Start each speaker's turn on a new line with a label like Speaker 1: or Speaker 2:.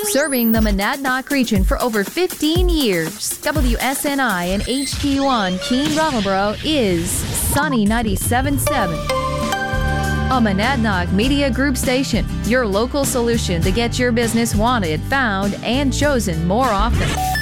Speaker 1: Serving the Monadnock region for over 15 years, WSNI and HD1 Keene Brattleboro is Sunny 97.7. A Monadnock Media Group station, your local solution to get your business wanted, found, and chosen more often.